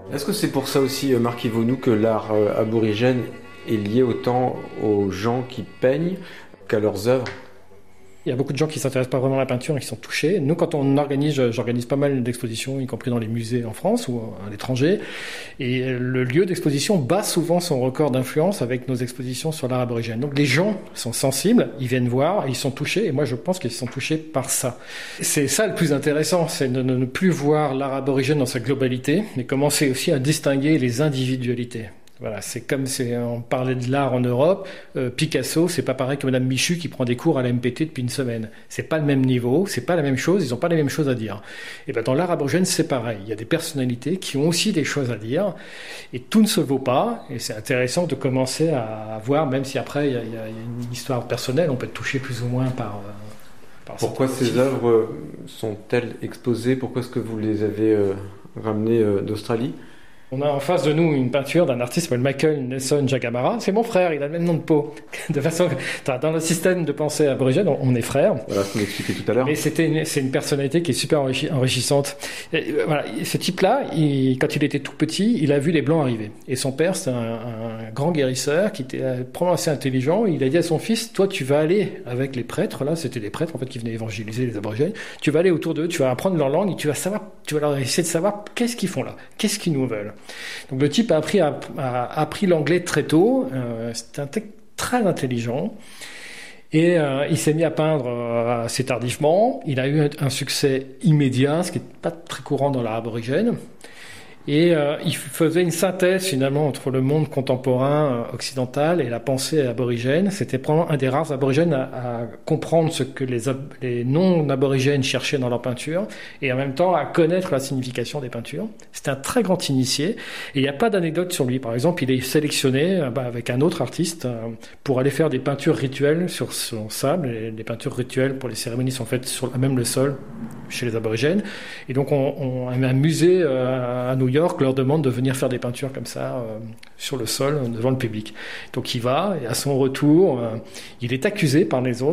Est-ce que c'est pour ça aussi, Marc Yvonou, que l'art aborigène est lié autant aux gens qui peignent qu'à leurs œuvres? Il y a beaucoup de gens qui ne s'intéressent pas vraiment à la peinture et qui sont touchés. Nous, quand j'organise pas mal d'expositions, y compris dans les musées en France ou à l'étranger. Et le lieu d'exposition bat souvent son record d'influence avec nos expositions sur l'art aborigène. Donc les gens sont sensibles, ils viennent voir, ils sont touchés. Et moi, je pense qu'ils sont touchés par ça. C'est ça le plus intéressant, c'est de ne plus voir l'art aborigène dans sa globalité, mais commencer aussi à distinguer les individualités. Voilà, c'est comme on parlait de l'art en Europe. Picasso, c'est pas pareil que Madame Michu qui prend des cours à la MPT depuis une semaine. C'est pas le même niveau, c'est pas la même chose, ils ont pas les mêmes choses à dire. Et ben dans l'art aborigène, c'est pareil. Il y a des personnalités qui ont aussi des choses à dire, et tout ne se vaut pas. Et c'est intéressant de commencer à voir, même si après il y a une histoire personnelle, on peut être touché plus ou moins par. Pourquoi ces œuvres sont-elles exposées? Pourquoi est-ce que vous les avez ramenées d'Australie? On a en face de nous une peinture d'un artiste qui s'appelle Michael Nelson Jagamara. C'est mon frère, il a le même nom de peau. De façon, dans le système de pensée aborigène, on est frères. Voilà ce qu'on expliquait tout à l'heure. Mais c'est une personnalité qui est super enrichissante. Et voilà, ce type-là, quand il était tout petit, il a vu les Blancs arriver. Et son père, c'est un grand guérisseur qui était probablement assez intelligent. Il a dit à son fils, toi, tu vas aller avec les prêtres. Là, c'était des prêtres en fait qui venaient évangéliser les aborigènes. Tu vas aller autour d'eux, tu vas apprendre leur langue et tu vas leur essayer de savoir qu'est-ce qu'ils font là, qu'est-ce qu'ils nous veulent. Donc le type a appris l'anglais très tôt, c'est un type très intelligent, et il s'est mis à peindre assez tardivement. Il a eu un succès immédiat, ce qui n'est pas très courant dans l'art aborigène. Et il faisait une synthèse finalement entre le monde contemporain occidental et la pensée aborigène. C'était probablement un des rares aborigènes à comprendre ce que les non-aborigènes cherchaient dans leur peinture et en même temps à connaître la signification des peintures. C'était un très grand initié et il n'y a pas d'anecdote sur lui. Par exemple, il est sélectionné avec un autre artiste pour aller faire des peintures rituelles sur son sable. Et les peintures rituelles pour les cérémonies sont faites sur même le sol chez les aborigènes. Et donc un musée à New York leur demande de venir faire des peintures comme ça sur le sol devant le public. Donc il va et à son retour, il est accusé par les autres